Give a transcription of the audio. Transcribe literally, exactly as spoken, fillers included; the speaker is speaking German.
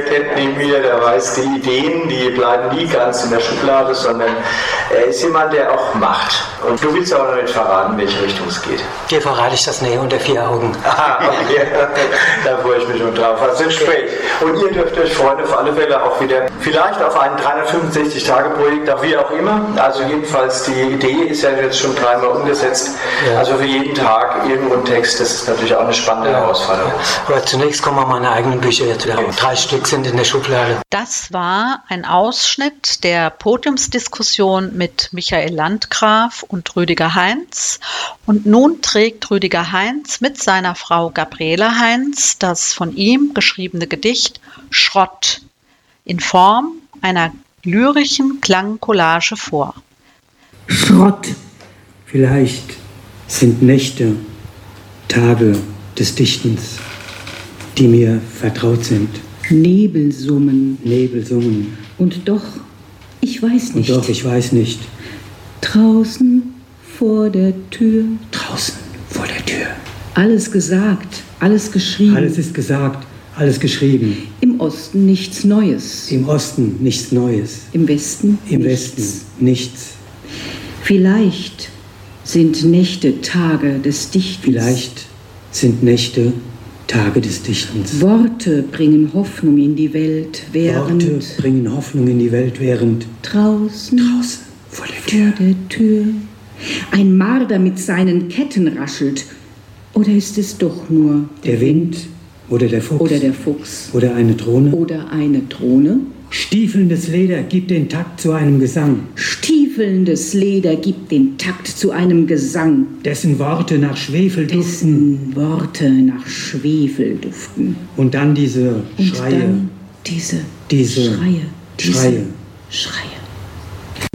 der kennt nie mir, der weiß, die Ideen, die bleiben nie ganz in der Schublade, sondern er ist jemand, der auch macht. Und du willst auch noch nicht verraten, in welche Richtung es geht. Dir verrate ich das näher unter vier Augen. Aha, okay. Da freue ich mich schon drauf. Also Gespräch. Und ihr dürft euch freuen, auf alle Fälle auch wieder, vielleicht auf ein dreihundertfünfundsechzig-Tage-Projekt, auch wie auch immer. Also jedenfalls, die Idee ist ja jetzt schon dreimal umgesetzt. Ja. Also für jeden Tag irgendwo ein Text, das ist natürlich auch eine spannende ja. Herausforderung. Aber zunächst kommen wir meine eigenen Bücher jetzt wieder. Okay. Drei Stück sind in der Schublade. Das war ein Ausschnitt der Podiumsdiskussion mit Michael Landgraf und Rüdiger Heinz. Und nun trägt Rüdiger Heinz mit seiner Frau Gabriele Heinz das von ihm geschriebene Gedicht Schrott in Form einer lyrischen Klangcollage vor. Schrott. Vielleicht sind Nächte, Tage des Dichtens, die mir vertraut sind. Nebelsummen. Nebelsummen. Und doch, ich weiß nicht. Und doch, ich weiß nicht. Draußen vor der Tür. Draußen vor der Tür. Alles gesagt, alles geschrieben. Alles ist gesagt, alles geschrieben. Im Osten nichts Neues. Im Osten nichts Neues. Im Westen Im nichts. Westen nichts. Vielleicht sind Nächte Tage des Dichtens. Vielleicht sind Nächte Tage des Dichtens. Worte bringen Hoffnung in die Welt, während... Worte bringen Hoffnung in die Welt, während... Draußen, draußen vor der Tür. Vor der Tür ein Marder mit seinen Ketten raschelt. Oder ist es doch nur der, der Wind, Wind oder der Fuchs? Oder der Fuchs. Oder eine Drohne? Oder eine Drohne? Stiefelndes Leder gibt den Takt zu einem Gesang. Stiefelndes Leder gibt den Takt zu einem Gesang. Dessen Worte nach Schwefel duften. Dessen Worte nach Schwefel duften. Und dann diese Und Schreie. Dann diese, diese Schreie. Diese Schreie. Schreie.